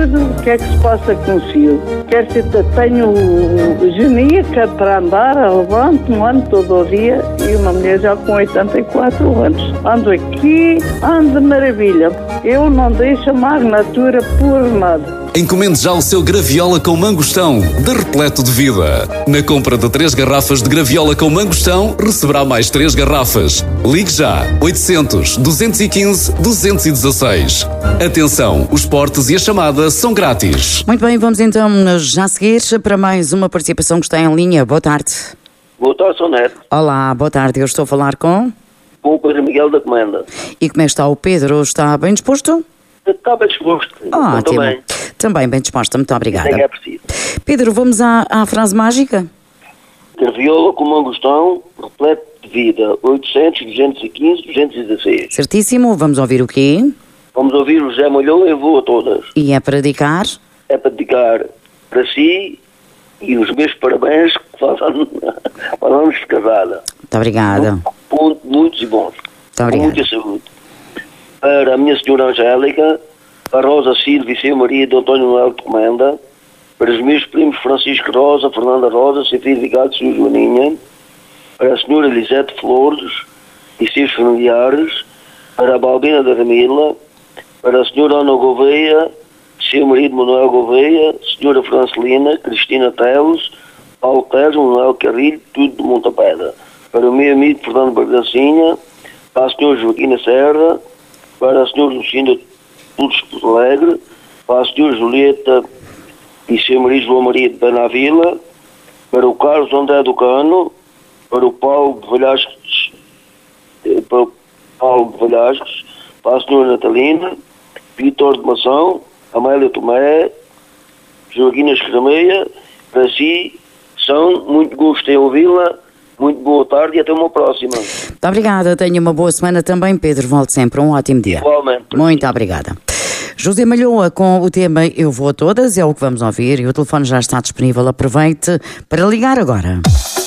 saúde, o que é que se passa consigo? Quer dizer, tenho genica para andar, levanto-me, ando todo o dia e uma mulher já com 84 anos. Ando aqui, ando de maravilha. Eu não deixo a magnatura por nada. Encomende já o seu graviola com mangostão, de repleto de vida. Na compra de 3 garrafas de graviola com mangostão, receberá mais 3 garrafas. Ligue já, 800-215-216. Atenção, os portes e a chamada são grátis. Muito bem, vamos então já seguir para mais uma participação que está em linha. Boa tarde. Boa tarde, Sr. Neto. Olá, boa tarde. Eu estou a falar com o Pedro Miguel da Comenda. E como é que está o Pedro? Está bem disposto? Está bem disposto. Ótimo. Também bem disposta, muito obrigada. É preciso. Pedro, vamos à frase mágica? Graviola com mangostão, repleto de vida, 800-215-216. Certíssimo, vamos ouvir o quê? Vamos ouvir o José Malhoa em Voa Todas. E é para dedicar? É para dedicar para si e os meus parabéns que falamos de casada. Muito obrigada. Muitos e bons. Muito obrigada. Com muita saúde. Para a minha senhora Angélica, para a Rosa Silva e seu marido António Noel de Comenda, para os meus primos Francisco Rosa, Fernanda Rosa, seu filho Vigado, sua Joaninha, para a senhora Elisete Flores e seus familiares, para a Balbina da Ramila, para a senhora Ana Gouveia, seu marido Manuel Gouveia, senhora Francelina, Cristina Teles, Paulo Teles, Manuel Carrilho, tudo de Montapedra. Para o meu amigo Fernando Bargancinha, para a senhora Joaquina Serra, para a senhora Lucinda Tudos Porto Alegre, para a senhora Julieta e seu marido João Maria de Benavila, para o Carlos André do Cano, para o Paulo de Valhasques, para a senhora Natalina, Vitor de Mação, Amélia Tomé, Joaquina Escrameia, para si, são muito gosto em ouvi-la. Muito boa tarde e até uma próxima. Muito obrigada, tenha uma boa semana também, Pedro. Volte sempre, um ótimo dia. Igualmente. Muito obrigada. José Malhoa com o tema Eu Vou a Todas, é o que vamos ouvir e o telefone já está disponível. Aproveite para ligar agora.